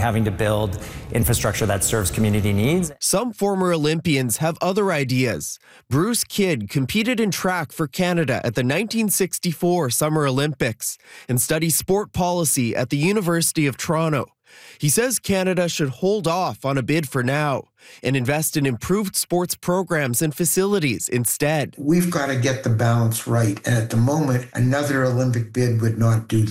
having to build infrastructure that serves community needs. Some former Olympians have other ideas. Bruce Kidd competed in track for Canada at the 1964 Summer Olympics and studies sport policy at the University of Toronto. He says Canada should hold off on a bid for now and invest in improved sports programs and facilities instead. We've got to get the balance right. And at the moment, another Olympic bid would not do that.